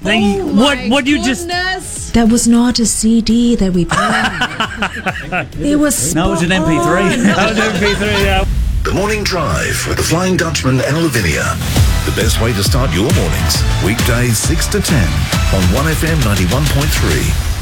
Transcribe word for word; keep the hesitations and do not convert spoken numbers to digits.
The, Oh what my what you just goodness. That was not a C D that we played. It was No, it was an M P three. spot-on. That was an M P three, yeah. The Morning Drive with the Flying Dutchman and Lavinia. The best way to start your mornings. Weekdays six to ten on one F M ninety-one point three.